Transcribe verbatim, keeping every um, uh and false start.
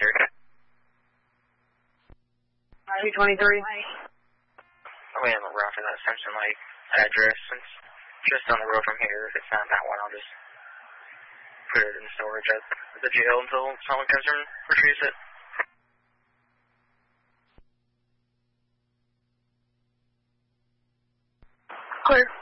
twenty-three. two twenty-three. I'm going to route to that Simpson Lake address. It's just on the road from here. If it's not that one, I'll just put it in storage at the jail until someone comes and retrieves it. Clear.